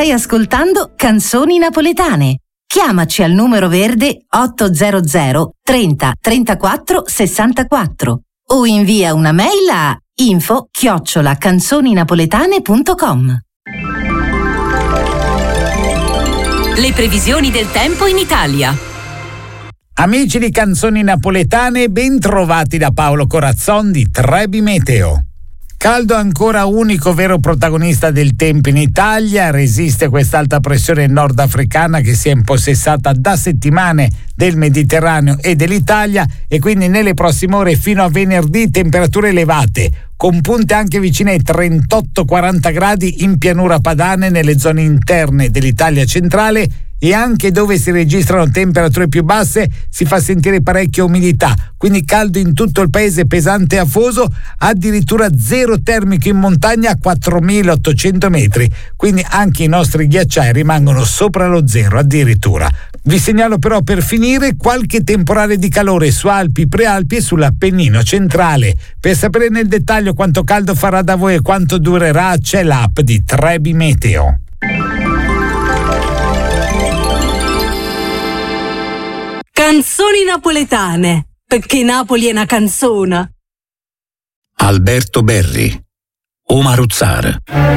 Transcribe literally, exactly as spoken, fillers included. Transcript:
Stai ascoltando Canzoni Napoletane. Chiamaci al numero verde ottocento trenta trentaquattro sessantaquattro o invia una mail a info chiocciola canzoninapoletane punto com. Le previsioni del tempo in Italia. Amici di Canzoni Napoletane, ben trovati da Paolo Corazzon di Trebi Meteo. Caldo ancora unico vero protagonista del tempo in Italia, resiste quest'alta pressione nordafricana che si è impossessata da settimane del Mediterraneo e dell'Italia, e quindi nelle prossime ore fino a venerdì temperature elevate, con punte anche vicine ai trentotto quaranta gradi in pianura padane nelle zone interne dell'Italia centrale, e anche dove si registrano temperature più basse si fa sentire parecchia umidità, quindi caldo in tutto il paese, pesante e afoso, addirittura zero termico in montagna a quattromilaottocento metri, quindi anche i nostri ghiacciai rimangono sopra lo zero addirittura. Vi segnalo però per finire qualche temporale di calore su Alpi, Prealpi e sull'Appennino centrale. Per sapere nel dettaglio quanto caldo farà da voi e quanto durerà, c'è l'app di Trebi Meteo. Canzoni napoletane, perché Napoli è una canzona. Alberto Berri, Omar Uzzar.